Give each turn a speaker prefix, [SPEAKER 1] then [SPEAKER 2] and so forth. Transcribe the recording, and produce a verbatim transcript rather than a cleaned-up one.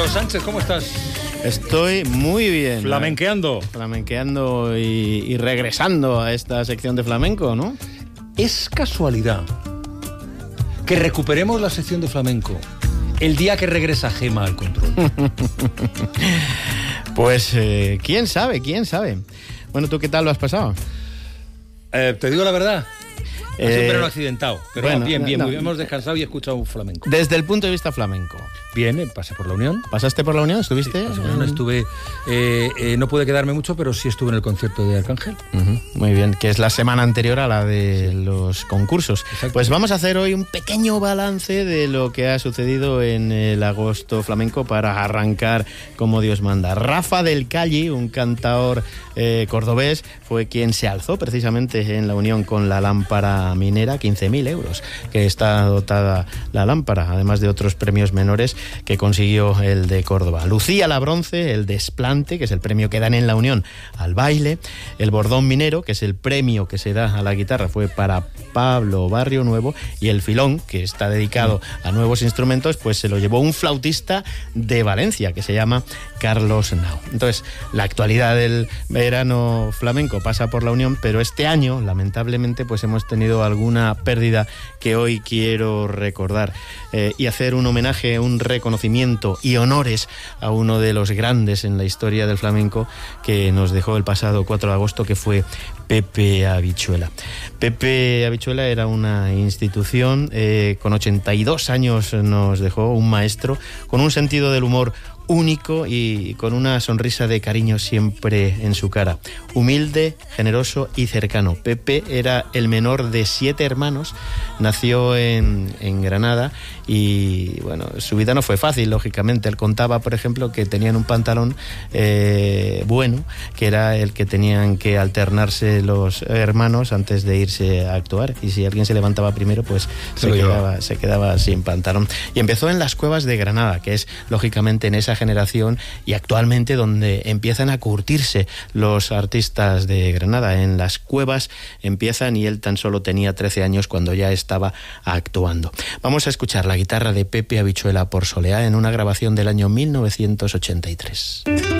[SPEAKER 1] Sánchez, ¿cómo estás?
[SPEAKER 2] Estoy muy bien.
[SPEAKER 1] Flamenqueando.
[SPEAKER 2] Flamenqueando y, y regresando a esta sección de flamenco, ¿no?
[SPEAKER 1] Es casualidad que recuperemos la sección de flamenco el día que regresa Gema al control.
[SPEAKER 2] Pues, eh, quién sabe, quién sabe. Bueno, ¿tú qué tal lo has pasado?
[SPEAKER 1] Eh, te digo la verdad. Ha sido
[SPEAKER 2] Eh,
[SPEAKER 1] un verano accidentado, pero
[SPEAKER 2] bueno,
[SPEAKER 1] bien, bien,
[SPEAKER 2] no,
[SPEAKER 1] muy bien. Hemos descansado y escuchado un flamenco.
[SPEAKER 2] Desde el punto de vista flamenco.
[SPEAKER 1] Bien, eh, pasé por la Unión.
[SPEAKER 2] ¿Pasaste por la Unión? ¿Estuviste?
[SPEAKER 1] Sí, pasé por la Unión, estuve, eh, eh, no pude quedarme mucho, pero sí estuve en el concierto de Arcángel.
[SPEAKER 2] Uh-huh, muy bien, que es la semana anterior a la de sí. los concursos.
[SPEAKER 1] Exacto.
[SPEAKER 2] Pues vamos a hacer hoy un pequeño balance de lo que ha sucedido en el agosto flamenco para arrancar como Dios manda. Rafa del Calli, un cantaor eh, cordobés, fue quien se alzó precisamente en la Unión con la lámpara minera, quince mil euros, que está dotada la lámpara, además de otros premios menores que consiguió el de Córdoba. Lucía la bronce, el desplante, que es el premio que dan en la Unión al baile. El bordón minero, que es el premio que se da a la guitarra, fue para Pablo Barrio Nuevo. Y el filón, que está dedicado a nuevos instrumentos, pues se lo llevó un flautista de Valencia, que se llama Carlos Nao. Entonces, la actualidad del verano flamenco pasa por la Unión, pero este año, lamentablemente, pues hemos tenido alguna pérdida que hoy quiero recordar eh, y hacer un homenaje, un reconocimiento y honores a uno de los grandes en la historia del flamenco que nos dejó el pasado cuatro de agosto, que fue Pepe Habichuela. Pepe Habichuela era una institución, eh, con ochenta y dos años nos dejó, un maestro con un sentido del humor único y con una sonrisa de cariño siempre en su cara. Humilde, generoso y cercano. Pepe era el menor de siete hermanos, nació en, en Granada y, bueno, su vida no fue fácil, lógicamente. Él contaba, por ejemplo, que tenían un pantalón eh, bueno, que era el que tenían que alternarse los hermanos antes de irse a actuar, y si alguien se levantaba primero, pues se, se quedaba, se quedaba sin pantalón. Y empezó en las Cuevas de Granada, que es, lógicamente, en esa generación y actualmente donde empiezan a curtirse los artistas de Granada. En las cuevas empiezan y él tan solo tenía trece años cuando ya estaba actuando. Vamos a escuchar la guitarra de Pepe Habichuela por Soleá en una grabación del año mil novecientos ochenta y tres.